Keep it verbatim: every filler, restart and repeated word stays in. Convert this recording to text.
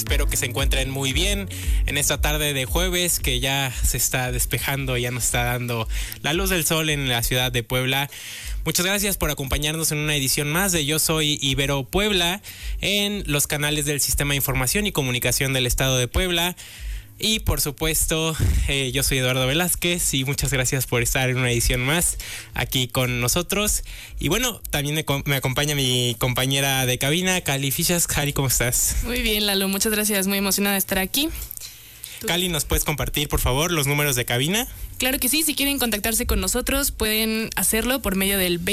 Espero que se encuentren muy bien en esta tarde de jueves, que ya se está despejando, ya nos está dando la luz del sol en la ciudad de Puebla. Muchas gracias por acompañarnos en una edición más de Yo Soy Ibero Puebla en los canales del Sistema de Información y Comunicación del Estado de Puebla. Y por supuesto, eh, yo soy Eduardo Velázquez y muchas gracias por estar en una edición más aquí con nosotros. Y bueno, también me, me acompaña mi compañera de cabina, Cali Fichas. Cali, ¿cómo estás? Muy bien, Lalo, muchas gracias, muy emocionada de estar aquí. Cali, ¿nos puedes compartir, por favor, los números de cabina? Claro que sí, si quieren contactarse con nosotros pueden hacerlo por medio del